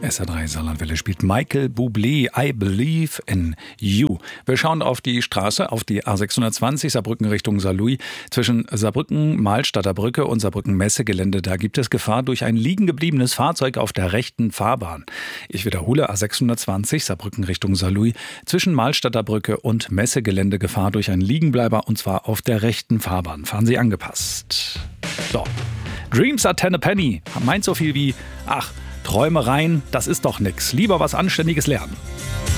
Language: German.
SR3 Saarlandwelle spielt Michael Bublé, I Believe in You. Wir schauen auf die Straße, auf die A620 Saarbrücken Richtung Saarlouis. Zwischen Saarbrücken-Mahlstadter Brücke und Saarbrücken-Messegelände, da gibt es Gefahr durch ein liegen gebliebenes Fahrzeug auf der rechten Fahrbahn. Ich wiederhole, A620 Saarbrücken Richtung Saarlouis. Zwischen Mahlstadter Brücke und Messegelände Gefahr durch einen Liegenbleiber, und zwar auf der rechten Fahrbahn. Fahren Sie angepasst. So. Dreams are ten a penny meint so viel wie, ach, Träumereien, das ist doch nix. Lieber was Anständiges lernen.